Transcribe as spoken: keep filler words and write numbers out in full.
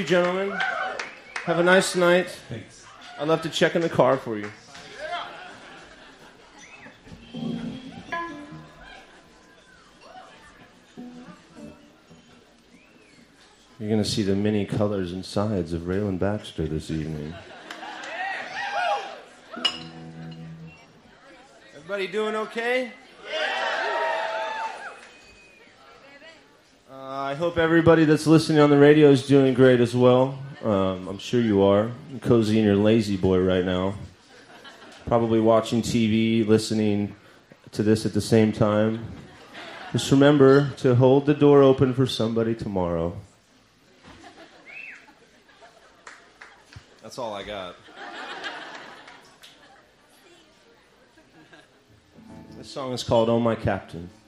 you, gentlemen. Have a nice night. Thanks. I'd love to check in the car for you. You're going to see the many colors and sides of Raylan Baxter this evening. Everybody doing okay? Uh, I hope everybody that's listening on the radio is doing great as well. Um, I'm sure you are. You're cozy in your lazy boy right now. Probably watching T V, listening to this at the same time. Just remember to hold the door open for somebody tomorrow. That's all I got. This song is called Oh My Captain.